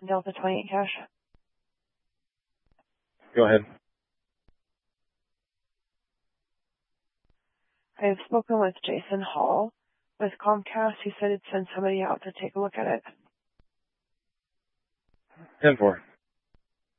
Delta 28 cache. Go ahead. I have spoken with Jason Hall with Comcast. He said he'd send somebody out to take a look at it. 10-4.